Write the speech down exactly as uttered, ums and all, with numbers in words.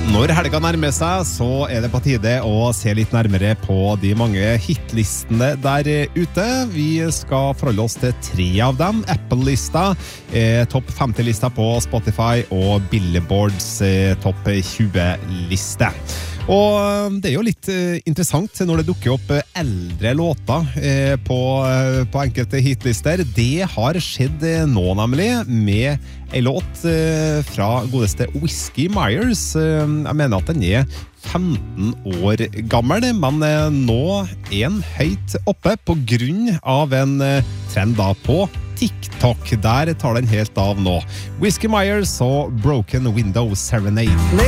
Når helga nærmer seg, så er det på tide å se litt nærmere på de mange hitlistene der ute. Vi skal forholde oss til tre av dem. Apple-lista, eh, topp femti-lista på Spotify og Billboards eh, topp tjue-liste. Og det er jo litt eh, interessant når det dukker opp eldre låter eh, på, eh, på enkelte hitlister. Det har skjedd eh, nå nemlig med en låt eh, fra godeste Whiskey Myers. Eh, jeg mener at den er femten år gammel, men eh, nå er den høyt oppe på grunn av en eh, trend da på TikTok. Der tar den helt av nå. Whiskey Myers og Broken Window Serenade.